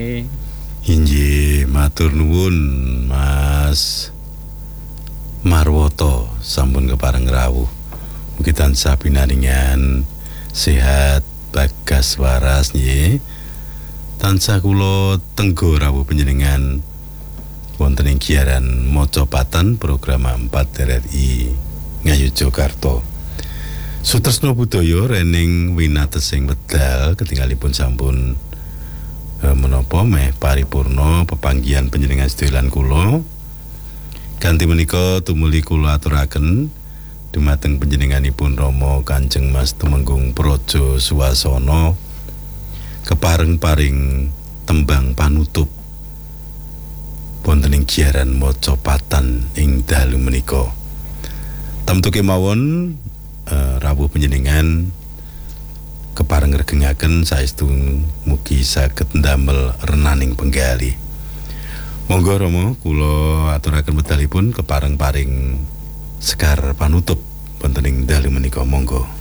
Inggih, matur nuwun Mas Marwoto sampun kepareng rawuh. Mugi tansah pinaringan sehat bagas waras nggih. Tansah kula tenggo rawuh panjenengan wonten ing giaran Mocopatan program 4 RRI Ngayogyakarta. Sutresna budaya rening winatesing wedal ketinggalipun sampun menapa meh paripurna pepanggihan panjenengan sedaya lan kula. Kanthi menika tumuli kula aturaken dumateng panjenenganipun Rama Kanjeng Mas Tumenggung Praja Suwasana kepareng paring tembang panutup wonten ing giaran Mocopatan ing dalu menika. Tamtu kemawon rawuh panjenengan kepareng regengaken saestu mugi saged ndamel renaning penggali. Monggo Rama kula aturaken medalipun kepareng paring sekar panutup wonten ing dalu menika, monggo.